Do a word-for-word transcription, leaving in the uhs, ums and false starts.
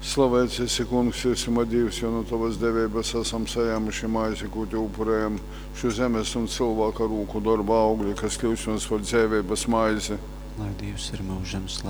Slavēts esi, Kungs, esam Dievs, jo no Tavas devības esam saņēmuši maizi, ko Tev upurējam, šo zemes un cilvēka rūku darba augļi, kas kļūst mums par dzīvības maizi. Lai Dievs ir mūžam